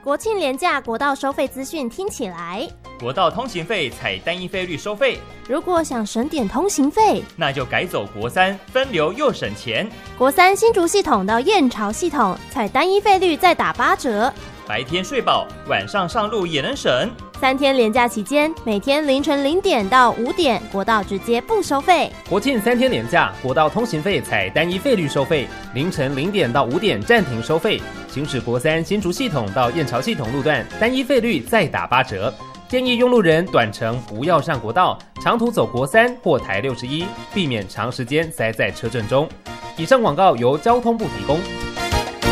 国庆连假国道收费资讯听起来， 国道通行费采单一费率收费。 如果想省点通行费， 那就改走国三，分流又省钱。 国三新竹系统到燕巢系统采单一费率再打8折， 白天睡饱，晚上上路也能省。 3天连假期间，每天凌晨0点到5点，国道直接不收费。 国庆3天连假，国道通行费采单一费率收费，凌晨0点到5点暂停收费。行驶国三新竹系统到燕巢系统路段，单一费率再打8折。建议用路人短程不要上国道，长途走国三或台61，避免长时间塞在车阵中。以上广告由交通部提供。